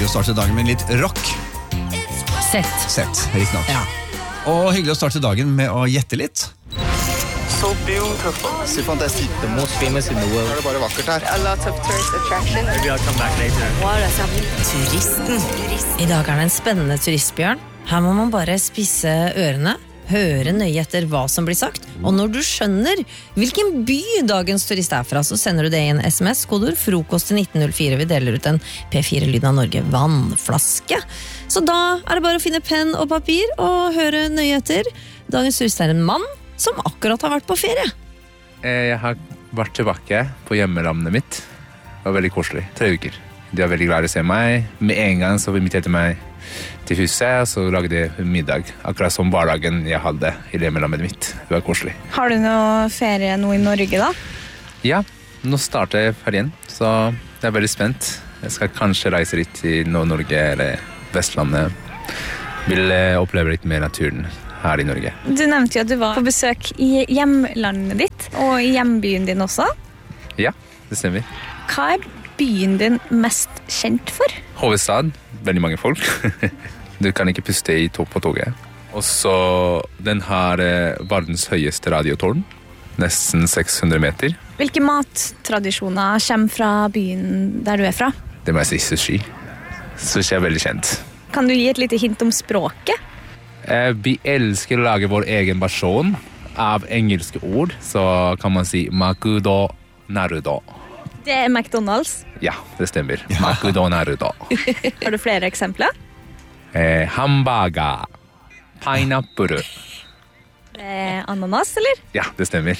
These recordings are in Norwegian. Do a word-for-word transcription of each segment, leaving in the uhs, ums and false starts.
hyggelig å starte dagen med litt rock. Sett. Sett, riktig nok. Ja. Og hyggelig å starte dagen med å gjette litt. So beautiful. C'est fantastique. The most famous in the world. Det bare vakkert her. A lot of tourist attraction. Maybe I'll come back later. Turisten. I dag er det en spennende turistbjørn. Her må man bare spisse ørene, høre nøye etter hva som blir sagt. Og når du skjønner hvilken by dagens turist er fra, så sender du det i en sms, kodord frokost til nitten null fire. Vi deler ut en P fire Lyd av Norge vannflaske. Så da er det bare å finne penn og papir og høre nøye etter. Dagens turist er en mann som akkurat har vært på ferie. Jeg har vært tilbake på hjemmelandet mitt. Det var veldig koselig. Tre uker. De var veldig glad i å se meg. Med en gang så inviterte meg til huset, og så lagde jeg middag. Akkurat som hverdagen jeg hadde i hjemmelandet mitt. Det var koselig. Har du noe ferie nå i Norge da? Ja, nå starter jeg ferien, så jeg er veldig spent. Jeg skal kanskje reise litt til Nord-Norge eller Vestlandet. Vil oppleve litt mer naturen her i Norge. Du nevnte jo at du var på besøk i hjemlandet ditt, og i hjembyen din også. Ja, det stemmer. Hva er byen din mest kjent for? Hovedstad, veldig mange folk. Du kan ikke puste i to på toget. Og så den har verdens høyeste radiotårn, nesten seks hundre meter. Hvilke mattradisjoner kommer fra byen der du er fra? Det må jeg si sushi. Sushi er veldig kjent. Kan du gi et lite hint om språket? Vi elsker å lage vår egen versjon av engelske ord, så kan man si Makudo Naruto. Det er McDonald's. Ja, det stemmer. Ja. Makudo Naruto. Har du flere eksempler? Eh, hamburger, pineapple. Eh, ananas, eller? Ja, det stemmer.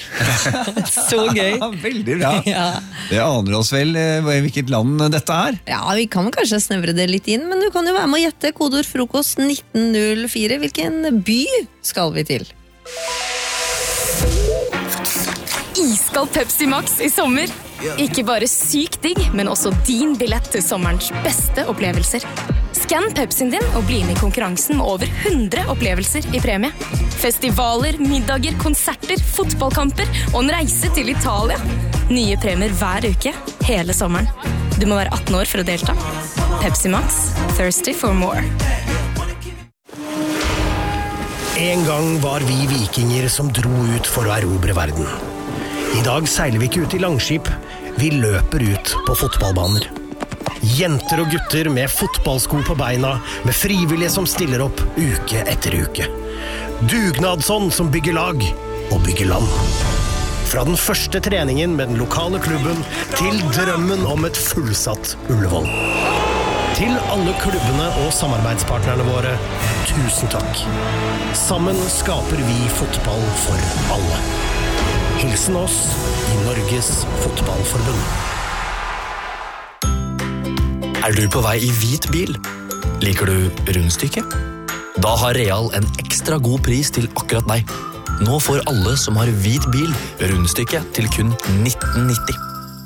Så gøy. Ja, veldig bra. Ja. Det aner oss vel eh, hvilket land dette er. Ja, vi kan kanskje snevre det litt inn, men du kan jo være med å gjette kodord frokost nitten null fire. Hvilken by skal vi til? Iskald Pepsi Max i sommer. Ikke bare sykt digg, men også din billett til sommerens beste opplevelser. Skann Pepsien din og bli med i konkurransen med over hundre opplevelser i premie. Festivaler, middager, konserter, fotballkamper og en reise til Italia. Nye premier hver uke, hele sommeren. Du må være atten år for å delta. Pepsi Max, thirsty for more. En gang var vi vikinger som dro ut for å erobre verden. I dag seiler vi ikke ut i langskip, vi løper ut på fotballbaner. Jenter og gutter med fotballsko på beina, med frivillige som stiller opp uke etter uke. Dugnadsånd som bygger lag og bygger land. Fra den første treningen med den lokale klubben til drømmen om et fullsatt Ullevål. Til alle klubbene og samarbeidspartnerne våre, tusen takk. Sammen skaper vi fotball for alle. Hilsen oss i Norges Fotballforbund. Er du på vei i hvit bil? Liker du rundstykke? Da har Real en ekstra god pris til akkurat deg. Nå får alle som har hvit bil rundstykke til kun nitten nitti.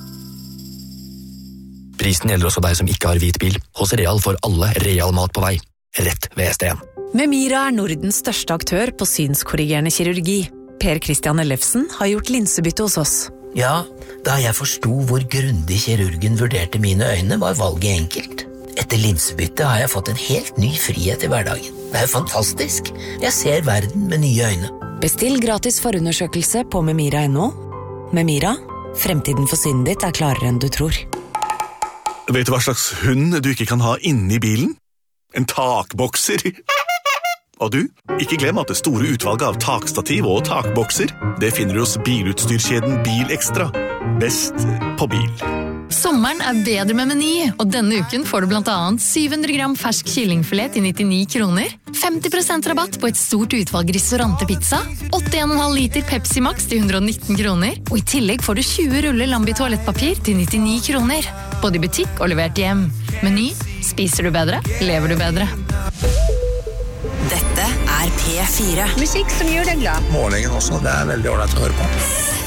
Prisen gjelder også deg som ikke har hvit bil. Hos Real får alle Real mat på vei. Rett ved S D en. Memira er Nordens største aktør på synskorrigerende kirurgi. Per Christian Ellefsen har gjort linsebytte hos oss. Ja, da jeg forstod hvor grundig kirurgen vurderte mine øyne, var valget enkelt. Etter linsebytte har jeg fått en helt ny frihet i hverdagen. Det er jo fantastisk. Jeg ser verden med nye øyne. Bestill gratis forundersøkelse på memira punktum no. Memira, fremtiden for synet ditt er klarere enn du tror. Vet du hva slags hund du ikke kan ha inne i bilen? En takbokser. Og du, ikke glem at det store utvalget av takstativ og takbokser, det finner du hos bilutstyrkjeden Bil Extra. Best på bil. Sommeren er bedre med Meny, og denne uken får du blant annet syv hundre gram fersk kyllingfilet til nittini kroner, femti prosent rabatt på et stort utvalg ristorante-pizza, åtte komma fem liter Pepsi Max til hundre og nitten kroner, og i tillegg får du tjue ruller Lambi toalettpapir til nittini kroner. Både i butikk og levert hjem. Meny, spiser du bedre, lever du bedre. Dette er P fire. Musikk som gjør deg glad. Målingen også, det er veldig ordentlig å høre på.